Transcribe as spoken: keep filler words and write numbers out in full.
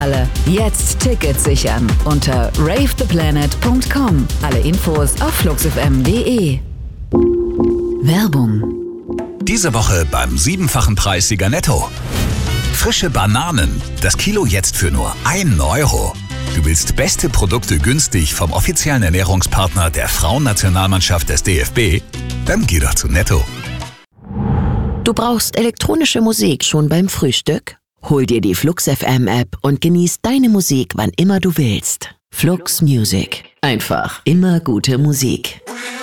Alle jetzt Tickets sichern unter rave the planet punkt com. Alle Infos auf fluxfm punkt de. Werbung. Diese Woche beim siebenfachen Preissieger Netto. Frische Bananen, das Kilo jetzt für nur einen Euro. Du willst beste Produkte günstig vom offiziellen Ernährungspartner der Frauennationalmannschaft des D F B? Dann geh doch zu Netto. Du brauchst elektronische Musik schon beim Frühstück? Hol dir die FluxFM-App und genieß deine Musik, wann immer du willst. Flux Music. Einfach immer gute Musik.